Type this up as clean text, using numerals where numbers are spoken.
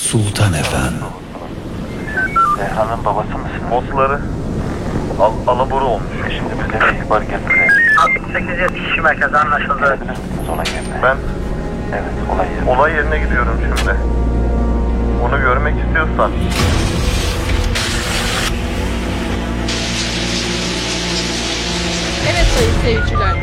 Sultan Efendi. Zehran'ın babası mısınız? Botları alabora olmuş. Şimdi bizlere ihbar geldi. 68 kişi merkezi anlaşıldı. Gelebilir misiniz olay yerine? Ben Evet, olay yerine. olay yerine gidiyorum şimdi. Onu görmek istiyorsan. Evet sayın seyirciler.